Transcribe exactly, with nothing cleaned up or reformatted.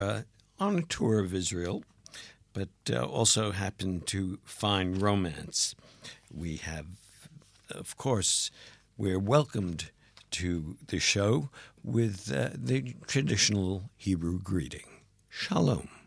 uh, on a tour of Israel, but uh, also happen to find romance. We have, of course, we're welcomed to the show with uh, the traditional Hebrew greeting, Shalom.